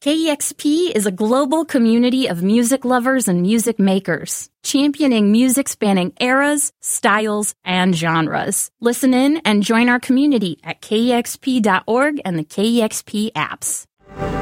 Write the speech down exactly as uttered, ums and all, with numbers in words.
K E X P is a global community of music lovers and music makers, championing music spanning eras, styles, and genres. Listen in and join our community at K E X P dot org and the K E X P apps.